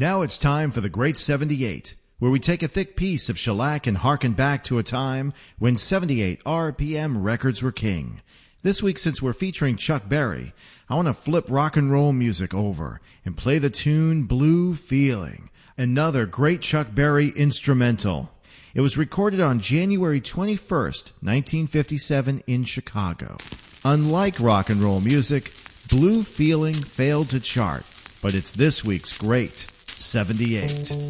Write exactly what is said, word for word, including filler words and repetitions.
Now it's time for the Great seventy-eight, where we take a thick piece of shellac and harken back to a time when seventy-eight R P M records were king. This week, since we're featuring Chuck Berry, I want to flip rock and roll music over and play the tune Blue Feeling, another great Chuck Berry instrumental. It was recorded on January twenty-first, nineteen fifty-seven in Chicago. Unlike rock and roll music, Blue Feeling failed to chart, but it's this week's Great seventy-eight.